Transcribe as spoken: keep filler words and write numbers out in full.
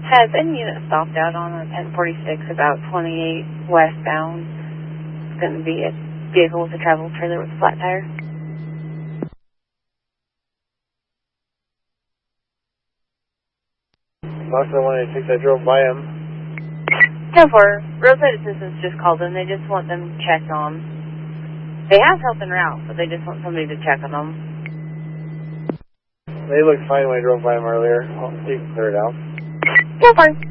Has any unit stopped out on a ten forty-six about twenty-eight westbound? It's going to be a vehicle with a travel trailer with a flat tire. Most of the one eighty-six, I drove by him. ten four, roadside assistance just called in. They just want them checked on. They have help en route, but they just want somebody to check on them. They looked fine when I drove by them earlier. I'll see if clear it out. ten four.